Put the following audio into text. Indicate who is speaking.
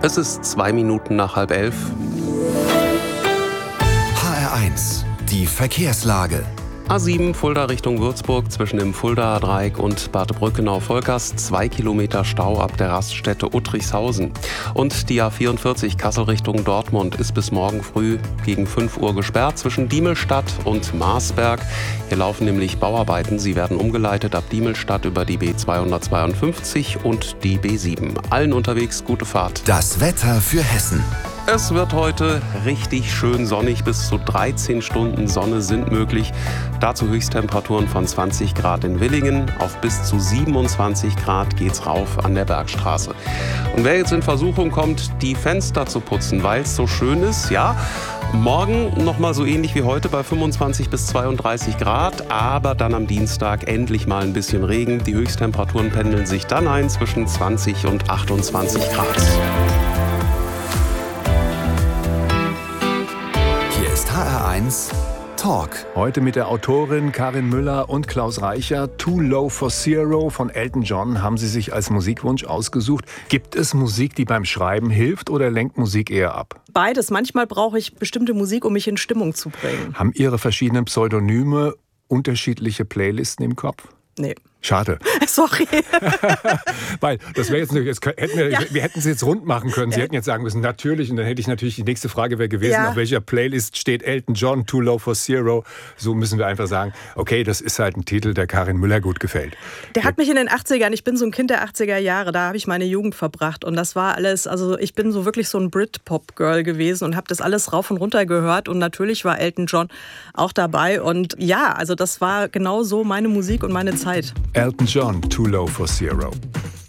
Speaker 1: Es ist 2 Minuten nach 10:30.
Speaker 2: HR1, die Verkehrslage.
Speaker 1: A7 Fulda Richtung Würzburg zwischen dem Fuldaer Dreieck und Bad Brückenau-Volkers 2 Kilometer Stau ab der Raststätte Uttrichshausen. Und die A44 Kassel Richtung Dortmund ist bis morgen früh gegen 5 Uhr gesperrt zwischen Diemelstadt und Marsberg. Hier laufen nämlich Bauarbeiten. Sie werden umgeleitet ab Diemelstadt über die B252 und die B7. Allen unterwegs gute Fahrt.
Speaker 2: Das Wetter für Hessen.
Speaker 1: Es wird heute richtig schön sonnig, bis zu 13 Stunden Sonne sind möglich. Dazu Höchsttemperaturen von 20 Grad in Willingen, auf bis zu 27 Grad geht's rauf an der Bergstraße. Und wer jetzt in Versuchung kommt, die Fenster zu putzen, weil es so schön ist, ja, morgen nochmal so ähnlich wie heute bei 25 bis 32 Grad, aber dann am Dienstag endlich mal ein bisschen Regen. Die Höchsttemperaturen pendeln sich dann ein zwischen 20 und 28 Grad.
Speaker 2: HR1 Talk.
Speaker 3: Heute mit der Autorin Karin Müller und Klaus Reicher. Too Low for Zero von Elton John haben Sie sich als Musikwunsch ausgesucht. Gibt es Musik, die beim Schreiben hilft, oder lenkt Musik eher ab?
Speaker 4: Beides. Manchmal brauche ich bestimmte Musik, um mich in Stimmung zu bringen.
Speaker 3: Haben Ihre verschiedenen Pseudonyme unterschiedliche Playlisten im Kopf?
Speaker 4: Nee.
Speaker 3: Schade.
Speaker 4: Sorry.
Speaker 3: Weil das wäre jetzt, wir hätten es jetzt rund machen können. Sie hätten jetzt sagen müssen, natürlich. Und dann hätte ich natürlich, die nächste Frage wäre gewesen, auf welcher Playlist steht Elton John, Too Low for Zero. So müssen wir einfach sagen, okay, das ist halt ein Titel, der Karin Müller gut gefällt.
Speaker 4: Der hat mich in den 80ern, ich bin so ein Kind der 80er Jahre, da habe ich meine Jugend verbracht. Und das war alles, also ich bin so wirklich so ein Britpop-Girl gewesen und habe das alles rauf und runter gehört. Und natürlich war Elton John auch dabei. Und ja, also das war genau so meine Musik und meine Zeit.
Speaker 3: Elton John, Too Low for Zero.